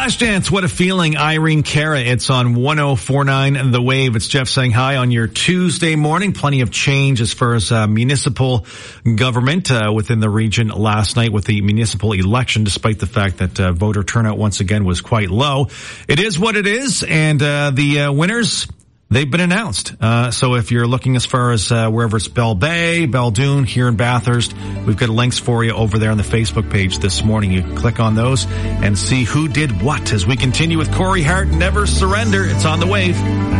Flashdance, what a feeling. Irene Cara, it's on 104.9 The Wave. It's Jeff saying hi on your Tuesday morning. Plenty of change as far as municipal government within the region last night with the municipal election, despite the fact that voter turnout once again was quite low. It is what it is, and the winners, they've been announced. So if you're looking as far as wherever it's Bell Bay, Baldoon, here in Bathurst, we've got links for you over there on the Facebook page this morning. You can click on those and see who did what as we continue with Corey Hart, Never Surrender. It's on The Wave.